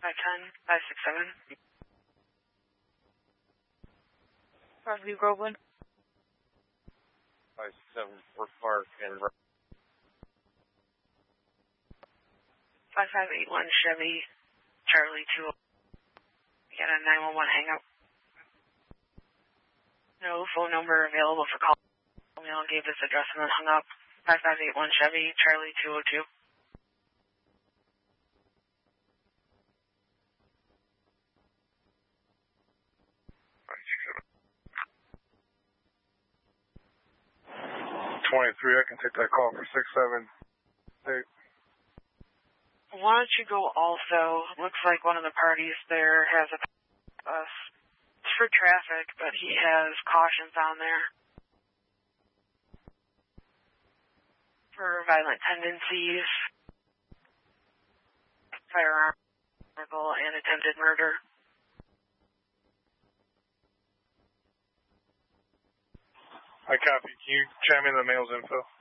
510, 567. Parkview, Groveland. 567, Fort Park, and 5581 Chevy, Charlie 2. We got a 911 hangout. No phone number available for call. We all gave this address and then hung up. 5581 Chevy, Charlie 202. I can take that call for 678. Why don't you go also? Looks like one of the parties there has a bus. It's for traffic, but he has cautions on there for violent tendencies, firearm, and attempted murder. I copy. Can you chime in the mail's info?